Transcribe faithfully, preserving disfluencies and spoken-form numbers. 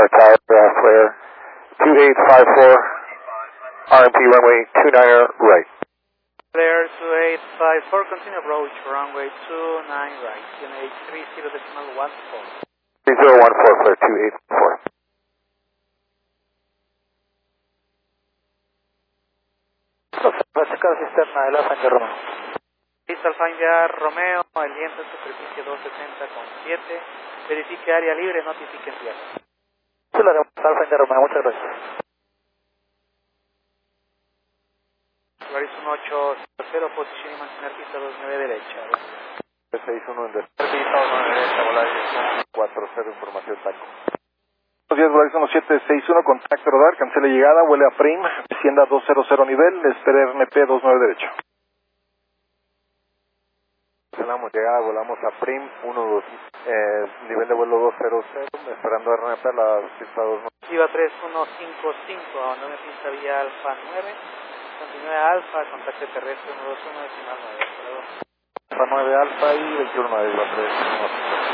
uh, tower, uh, flare, two eight five four, R M P runway two niner right. Flare two eight five four, continue approach, runway two nine right, T N H three zero decimal one four. three zero one four, flare two eight four. Classical Sistema, el Alfa India Romeo. Listo, Alfa India Romeo, el viento en superficie doscientos setenta con siete, verifique área libre, notifique en tierra. Sí, lo haremos, Alfa India Romeo, muchas gracias. Horizon ocho cero, posición y mantener pista dos nueve derecha. seis uno en despegue, pista dos nueve derecha, volar dirección cuatro cero, información taco. Buenos días, Horizon siete seis uno, contacto radar, cancele llegada, vuele a Prim, descienda doscientos nivel, espere R N P dos nueve derecho. Cancelamos llegada, volamos a Prim uno dos, eh, nivel de vuelo doscientos, esperando R N P a la pista dos nueve. Viva tres uno cinco cinco, abandone pista vía Alfa nueve, continúe Alfa, contacto terrestre uno dos uno decimal nueve. Alfa nueve Alfa y veintiuno nueve, tres uno cinco.